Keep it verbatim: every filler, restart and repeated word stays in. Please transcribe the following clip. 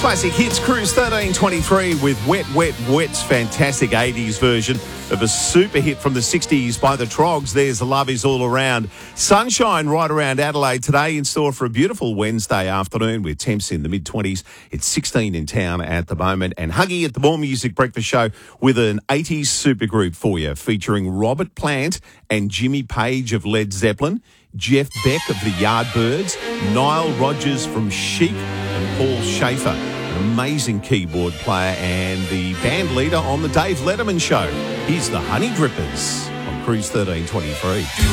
Classic Hits Cruise thirteen twenty-three with Wet, Wet, Wet's fantastic eighties version of a super hit from the sixties by the Trogs. There's Love Is All Around. Sunshine right around Adelaide today, in store for a beautiful Wednesday afternoon with temps in the mid-twenties. It's sixteen in town at the moment. And Huggy at the More Music Breakfast Show with an eighties supergroup for you, featuring Robert Plant and Jimmy Page of Led Zeppelin, Jeff Beck of the Yardbirds, Nile Rodgers from Chic, and Paul Schaefer, an amazing keyboard player and the band leader on the Dave Letterman Show. Here's the Honey Drippers on Cruise thirteen twenty-three.